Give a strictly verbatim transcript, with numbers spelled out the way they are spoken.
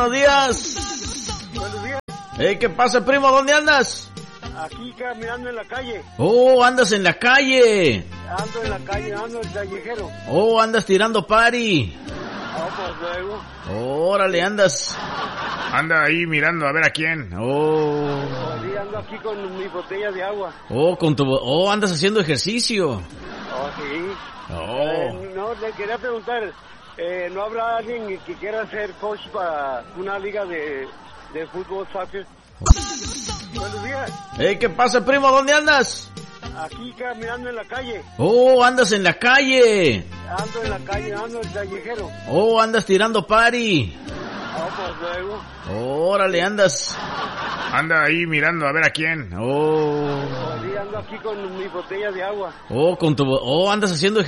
Buenos días. Buenos días. Hey, ¿qué pasa, primo? ¿Dónde andas? Aquí caminando en la calle. Oh, andas en la calle. Ando en la calle, ando en el callejero. Oh, andas tirando party. Ah, pues luego. Órale, andas. Anda ahí mirando a ver a quién. Oh. Sí, ando aquí con mi botella de agua. Oh, con tu... Oh, andas haciendo ejercicio. Oh, sí. Oh. Eh, no, le quería preguntar, eh, ¿no habrá alguien que quiera ser coach para una liga de, de fútbol, soccer? Buenos días. Hey, ¿qué pasa, primo? ¿Dónde andas? Aquí caminando en la calle. Oh, andas en la calle. Ando en la calle, ando en el callejero. Oh, andas tirando party. Ah, pues luego. Órale, andas. Anda ahí mirando a ver a quién. Oh. Sí, ando aquí con mi botella de agua. Oh, con tu... Oh, andas haciendo ejercicio.